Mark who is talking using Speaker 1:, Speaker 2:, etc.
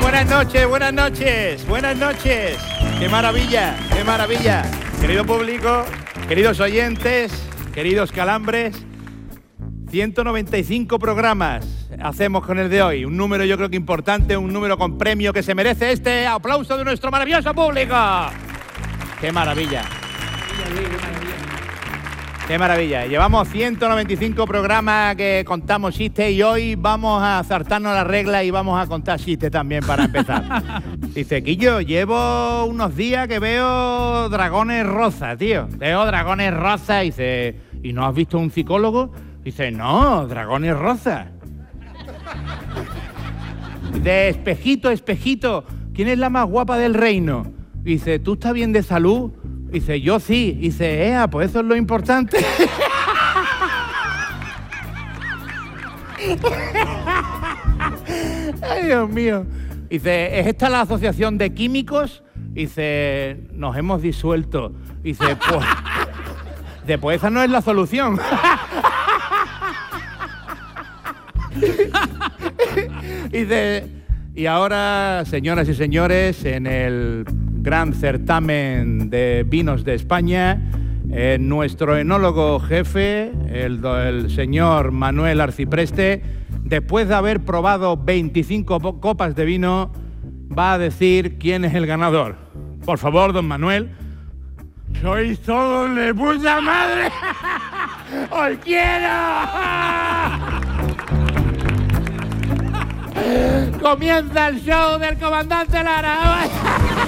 Speaker 1: buenas noches, buenas noches, buenas noches. Qué maravilla, qué maravilla. Querido público, queridos oyentes, queridos calambres, 195 programas hacemos con el de hoy. Un número yo creo que importante, un número con premio que se merece este aplauso de nuestro maravilloso público. Qué maravilla. Qué maravilla. Llevamos 195 programas que contamos chistes y hoy vamos a saltarnos la regla y vamos a contar chistes también para empezar. Dice, Quillo, llevo unos días que veo dragones rosas, tío. Veo dragones rosas. Dice, ¿y no has visto un psicólogo? Dice, no, dragones rosas. Dice, espejito, espejito, ¿quién es la más guapa del reino? Dice, ¿tú estás bien de salud? Dice, yo sí. Dice, pues eso es lo importante. Ay, Dios mío. Dice, ¿es esta la asociación de químicos? Dice, nos hemos disuelto. Dice, pues esa no es la solución. Dice, y ahora, señoras y señores, en el gran certamen de vinos de España, nuestro enólogo jefe, el señor Manuel Arcipreste, después de haber probado 25 copas de vino, va a decir quién es el ganador. Por favor, don Manuel. ¡Sois todos de puta madre! ¡Os quiero! Comienza el show del comandante Lara.